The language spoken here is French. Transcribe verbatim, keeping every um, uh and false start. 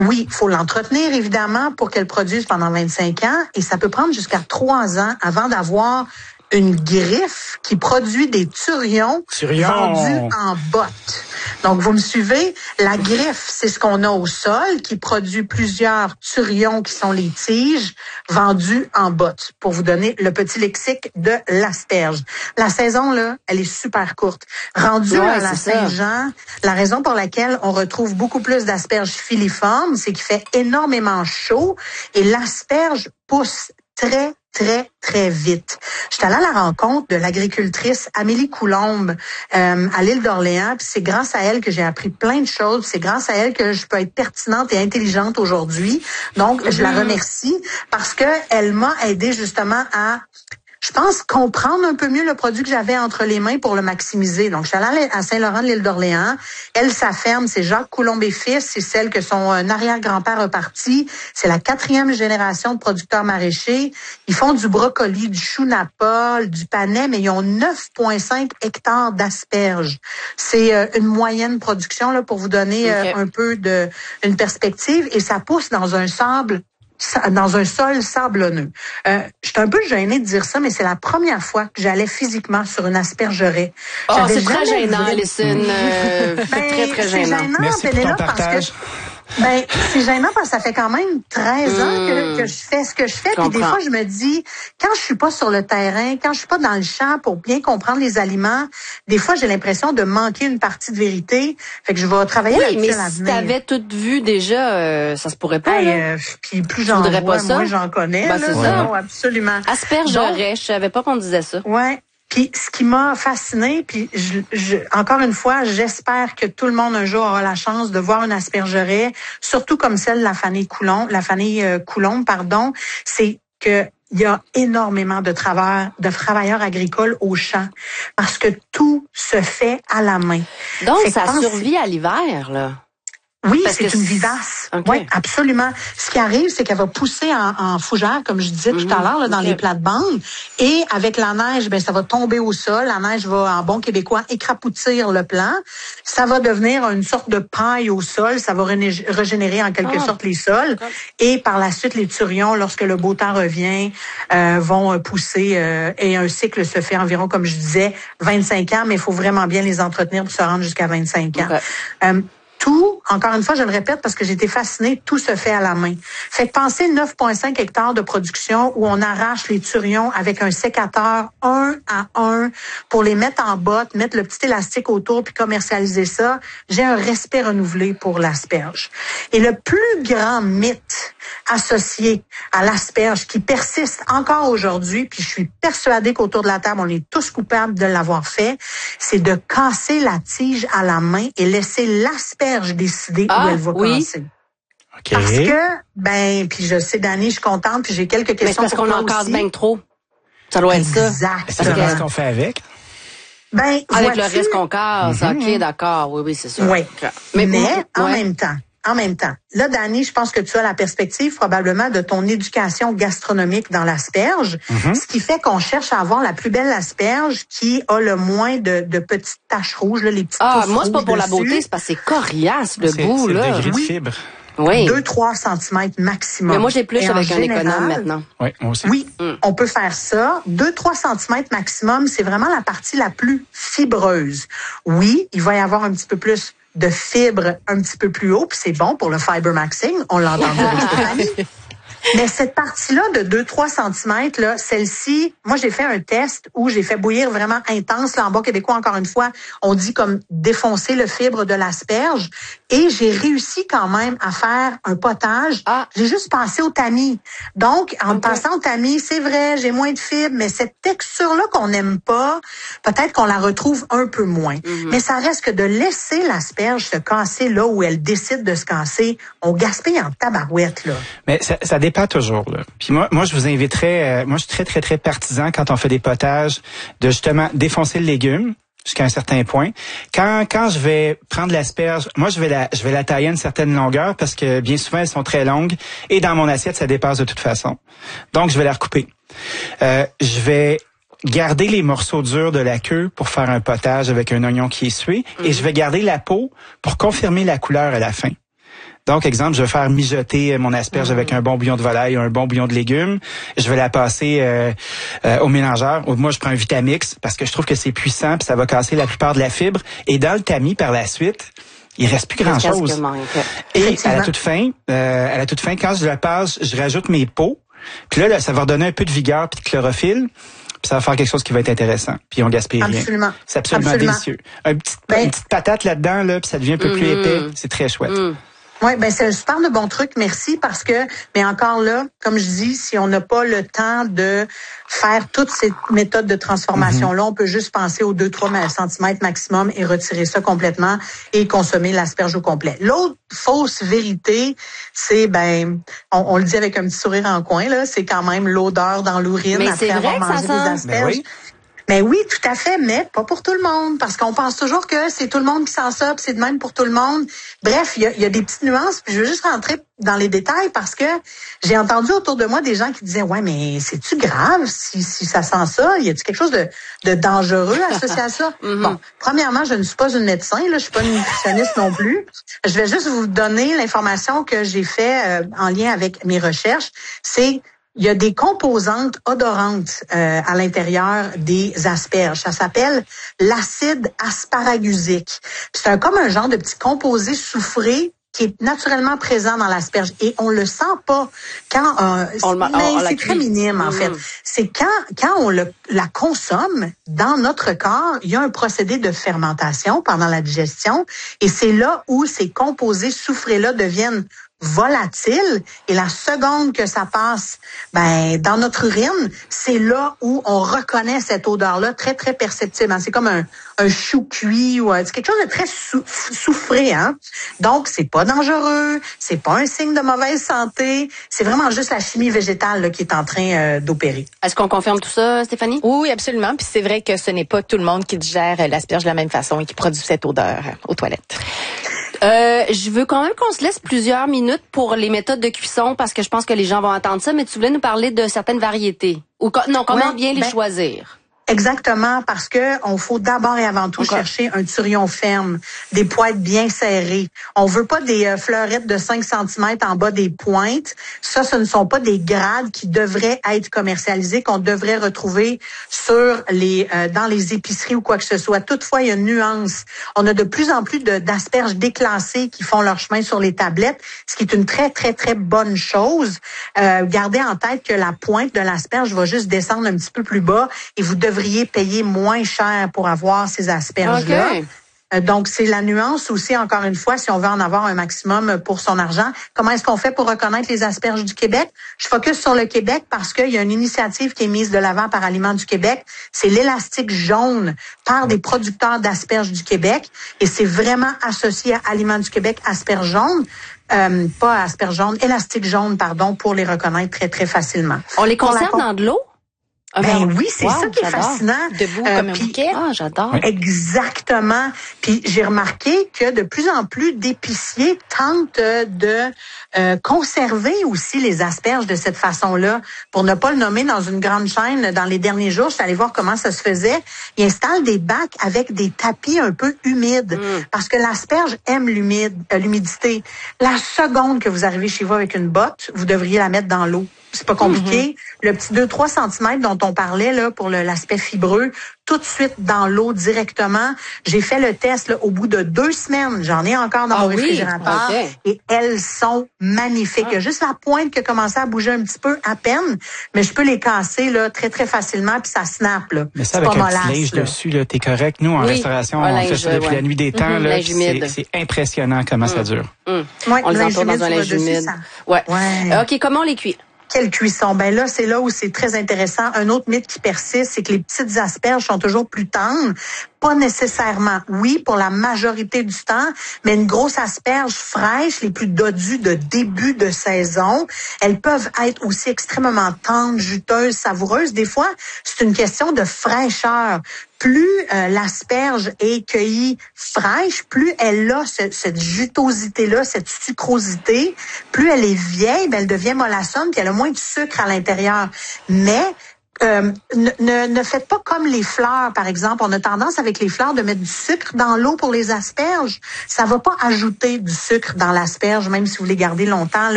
Oui, il faut l'entretenir, évidemment, pour qu'elle produise pendant vingt-cinq ans. Et ça peut prendre jusqu'à trois ans avant d'avoir une griffe qui produit des turions Turion. vendus en bottes. Donc, vous me suivez? La griffe, c'est ce qu'on a au sol qui produit plusieurs turions qui sont les tiges vendus en bottes. Pour vous donner le petit lexique de l'asperge. La saison, là, elle est super courte. Rendue ouais, à la Saint-Jean, la raison pour laquelle on retrouve beaucoup plus d'asperges filiformes, c'est qu'il fait énormément chaud et l'asperge pousse très, très, très vite. J'étais allée à la rencontre de l'agricultrice Amélie Coulombe euh, à l'île d'Orléans, puis c'est grâce à elle que j'ai appris plein de choses, c'est grâce à elle que je peux être pertinente et intelligente aujourd'hui. Donc, je la remercie parce que elle m'a aidé justement à, je pense, comprendre un peu mieux le produit que j'avais entre les mains pour le maximiser. Donc, je suis allée à Saint-Laurent de l'île d'Orléans. Elle, sa ferme, c'est Jacques Coulombe et fils. C'est celle que son arrière-grand-père a parti. C'est la quatrième génération de producteurs maraîchers. Ils font du brocoli, du chou Napole, du panais, mais ils ont neuf virgule cinq hectares d'asperges. C'est euh, une moyenne production, là, pour vous donner euh, okay. un peu de une perspective. Et ça pousse dans un sable dans un sol sablonneux. Euh, je suis un peu gênée de dire ça, mais c'est la première fois que j'allais physiquement sur une aspergerie. Oh, c'est très gênant, Alison. Euh, ben, très, très gênant. C'est gênant, Merci pour ton partage. Que, ben, c'est gênant parce que ça fait quand même treize ans que, que je fais ce que je fais. Puis des fois, je me dis, quand je suis pas sur le terrain, quand je suis pas dans le champ pour bien comprendre les aliments, des fois, j'ai l'impression de manquer une partie de vérité. Fait que je vais travailler oui, là-dessus mais à l'avenir. Si t'avais tout vu déjà, euh, ça se pourrait pas, hey, là. Euh, puis plus j'en vois, pas ça? moins j'en connais. Ben, là, c'est ça. ça. Non, absolument. Aspergerais, je savais pas qu'on disait ça. Ouais. Puis ce qui m'a fasciné, puis je, je, encore une fois, j'espère que tout le monde un jour aura la chance de voir une aspergerie, surtout comme celle de la famille Coulombe, la famille euh, Coulombe, pardon, c'est que il y a énormément de travailleurs, de travailleurs agricoles au champ parce que tout se fait à la main. Donc fait ça pense... survit à l'hiver, là. Oui, Parce c'est que une vivace. Okay. Oui, absolument. Ce qui arrive, c'est qu'elle va pousser en, en fougère, comme je disais mm-hmm. tout à l'heure, là, dans okay. les plates-bandes. Et avec la neige, ben ça va tomber au sol. La neige va, en bon québécois, écrapoutir le plant. Ça va devenir une sorte de paille au sol. Ça va rené- régénérer en quelque oh. sorte les sols. Okay. Et par la suite, les turions, lorsque le beau temps revient, euh, vont pousser. Euh, et un cycle se fait environ, comme je disais, vingt-cinq ans. Mais il faut vraiment bien les entretenir pour se rendre jusqu'à vingt-cinq ans. Okay. Euh, Tout, encore une fois, je le répète parce que j'ai été fascinée, tout se fait à la main. Fait que pensez neuf virgule cinq hectares de production où on arrache les turions avec un sécateur un à un pour les mettre en botte, mettre le petit élastique autour puis commercialiser ça. J'ai un respect renouvelé pour l'asperge. Et le plus grand mythe associé à l'asperge qui persiste encore aujourd'hui, puis je suis persuadée qu'autour de la table, on est tous coupables de l'avoir fait, c'est de casser la tige à la main et laisser l'asperge décider ah, où elle va oui. casser. Okay. Parce que, ben, puis je sais, Dani, je suis contente, puis j'ai quelques questions mais c'est parce pour qu'on en casse aussi. bien trop. Ça doit être ça. Exact. C'est ce qu'on fait avec. Ben, avec le reste qu'on casse, mm-hmm. OK, d'accord, oui, oui, c'est ça. Oui, mais, mais ouais. en même temps, en même temps, là, Dani, je pense que tu as la perspective probablement de ton éducation gastronomique dans l'asperge, mm-hmm. ce qui fait qu'on cherche à avoir la plus belle asperge qui a le moins de, de petites taches rouges, là, les petites Ah, moi, c'est pas pour dessus. la beauté, c'est parce que c'est coriace, le c'est, goût, c'est là. le degré de oui. fibre. Oui. deux à trois centimètres maximum. Mais moi, j'ai plus Et avec un général, économe maintenant. Oui, moi aussi. Oui, mm. on peut faire ça. deux à trois centimètres maximum, c'est vraiment la partie la plus fibreuse. Oui, il va y avoir un petit peu plus de fibres un petit peu plus haut, puis c'est bon pour le fiber maxing, on l'a entendu avec Stéphanie. Mais cette partie-là de deux à trois centimètres, là, celle-ci, moi, j'ai fait un test où j'ai fait bouillir vraiment intense. Là, en bon québécois, encore une fois, on dit comme défoncer le fibre de l'asperge. Et j'ai réussi quand même à faire un potage. Ah. J'ai juste pensé au tamis. Donc, en okay. pensant au tamis, c'est vrai, j'ai moins de fibres, mais cette texture-là qu'on n'aime pas, peut-être qu'on la retrouve un peu moins. Mm-hmm. Mais ça reste que de laisser l'asperge se casser là où elle décide de se casser, on gaspille en tabarouette, là. Mais ça, ça dépend toujours, là. Puis moi, moi, je vous inviterais, euh, moi, je suis très, très, très partisan quand on fait des potages de justement défoncer le légume jusqu'à un certain point. Quand quand je vais prendre l'asperge, moi, je vais la je vais la tailler à une certaine longueur parce que bien souvent, elles sont très longues et dans mon assiette, ça dépasse de toute façon. Donc, je vais la recouper. Euh, je vais garder les morceaux durs de la queue pour faire un potage avec un oignon qui est sué mm-hmm. et je vais garder la peau pour confirmer la couleur à la fin. Donc, exemple, je vais faire mijoter mon asperge mmh. avec un bon bouillon de volaille, un bon bouillon de légumes. Je vais la passer euh, euh, au mélangeur. Moi, je prends un Vitamix parce que je trouve que c'est puissant puis ça va casser la plupart de la fibre. Et dans le tamis, par la suite, il reste plus grand-chose. Et à la toute fin, euh, à la toute fin, quand je la passe, je rajoute mes pots. Puis là, là, ça va redonner un peu de vigueur puis de chlorophylle. Puis ça va faire quelque chose qui va être intéressant. Puis on gaspille rien. Absolument. C'est absolument, absolument. délicieux. Un petit, ben, une petite patate là-dedans, là, puis ça devient un peu mmh. plus épais. C'est très chouette. Mmh. Oui, ben c'est un super de bon truc, merci, parce que, mais encore là, comme je dis, si on n'a pas le temps de faire toutes ces méthodes de transformation-là, mm-hmm. on peut juste penser aux deux trois centimètres maximum et retirer ça complètement et consommer l'asperge au complet. L'autre fausse vérité, c'est, ben, on, on le dit avec un petit sourire en coin, là, c'est quand même l'odeur dans l'urine mais après avoir mangé des asperges. Ben oui. Ben oui, tout à fait, mais pas pour tout le monde, parce qu'on pense toujours que c'est tout le monde qui sent ça, puis c'est de même pour tout le monde. Bref, il y a, y a des petites nuances, puis je veux juste rentrer dans les détails parce que j'ai entendu autour de moi des gens qui disaient « Ouais, mais c'est-tu grave si, si ça sent ça? Y a-t-il quelque chose de, de dangereux associé à ça? mm-hmm. » Bon, premièrement, je ne suis pas une médecin, là, je suis pas une nutritionniste non plus. Je vais juste vous donner l'information que j'ai fait euh, en lien avec mes recherches. C'est il y a des composantes odorantes euh, à l'intérieur des asperges. Ça s'appelle l'acide asparagusique. C'est un, comme un genre de petit composé soufré qui est naturellement présent dans l'asperge et on le sent pas quand euh, on mais on, on c'est très minime en mmh. fait. C'est quand quand on le, la consomme dans notre corps, il y a un procédé de fermentation pendant la digestion et c'est là où ces composés soufrés là deviennent volatile et la seconde que ça passe ben dans notre urine, c'est là où on reconnaît cette odeur-là très très perceptible. C'est comme un, un chou cuit ou c'est quelque chose de très sou, soufré, hein. Donc c'est pas dangereux, c'est pas un signe de mauvaise santé, c'est vraiment juste la chimie végétale là, qui est en train euh, d'opérer. Est-ce qu'on confirme tout ça, Stéphanie? Oui, absolument. Puis c'est vrai que ce n'est pas tout le monde qui digère l'asperge de la même façon et qui produit cette odeur euh, aux toilettes. Euh, je veux quand même qu'on se laisse plusieurs minutes pour les méthodes de cuisson parce que je pense que les gens vont entendre ça, mais tu voulais nous parler de certaines variétés. Ou non, comment ouais, bien les ben, choisir? Exactement, parce que on faut d'abord et avant tout okay. chercher un turion ferme, des pointes bien serrées. On veut pas des euh, fleurettes de cinq centimètres en bas des pointes. Ça, ce ne sont pas des grades qui devraient être commercialisés, qu'on devrait retrouver sur les euh, dans les épiceries ou quoi que ce soit. Toutefois, il y a une nuance. On a de plus en plus de, d'asperges déclassées qui font leur chemin sur les tablettes, ce qui est une très, très, très bonne chose. Euh, gardez en tête que la pointe de l'asperge va juste descendre un petit peu plus bas et vous devriez payer moins cher pour avoir ces asperges-là. Okay. Euh, donc, c'est la nuance aussi, encore une fois, si on veut en avoir un maximum pour son argent. Comment est-ce qu'on fait pour reconnaître les asperges du Québec? Je focus sur le Québec parce qu'il y a une initiative qui est mise de l'avant par Aliments du Québec. C'est l'élastique jaune par des producteurs d'asperges du Québec. Et c'est vraiment associé à Aliments du Québec, asperges jaunes. Euh, pas asperges jaunes, élastique jaune, pardon, pour les reconnaître très, très facilement. On les conserve la... dans de l'eau? Ben ah, oui, c'est wow, ça qui est fascinant. Debout euh, comme un bouquet. Ah, j'adore. Exactement. Puis j'ai remarqué que de plus en plus d'épiciers tentent de euh, conserver aussi les asperges de cette façon-là. Pour ne pas le nommer dans une grande chaîne, dans les derniers jours, je suis allée voir comment ça se faisait. Ils installent des bacs avec des tapis un peu humides mm. parce que l'asperge aime l'humide, euh, l'humidité. La seconde que vous arrivez chez vous avec une botte, vous devriez la mettre dans l'eau. C'est pas compliqué. Mm-hmm. Le petit deux trois centimètres dont on parlait là pour le, l'aspect fibreux, tout de suite dans l'eau directement. J'ai fait le test là, au bout de deux semaines. J'en ai encore dans ah mon oui? réfrigérateur. Okay. Et elles sont magnifiques. Ah. Il y a juste la pointe qui a commencé à bouger un petit peu à peine, mais je peux les casser là très très facilement puis ça snap là. Mais ça avec un petit linge dessus là, t'es correct. Nous en oui. restauration, un on linge, fait ça depuis ouais. la nuit des temps mm-hmm, là. C'est, c'est impressionnant comment mm. ça dure. Mm. Ouais, on les entoure dans un linge humide. Ouais. ouais. OK, comment on les cuit? Quelle cuisson? Ben là, c'est là où c'est très intéressant. Un autre mythe qui persiste, c'est que les petites asperges sont toujours plus tendres. Pas nécessairement. Oui, pour la majorité du temps, mais une grosse asperge fraîche, les plus dodues de début de saison, elles peuvent être aussi extrêmement tendres, juteuses, savoureuses. Des fois, c'est une question de fraîcheur. Plus euh, l'asperge est cueillie fraîche, plus elle a ce, cette jutosité-là, cette sucrosité. Plus elle est vieille, ben elle devient mollassonne, puis elle a moins de sucre à l'intérieur. Mais Euh, ne, ne, ne faites pas comme les fleurs, par exemple. On a tendance avec les fleurs de mettre du sucre dans l'eau pour les asperges. Ça va pas ajouter du sucre dans l'asperge, même si vous les gardez longtemps. Là.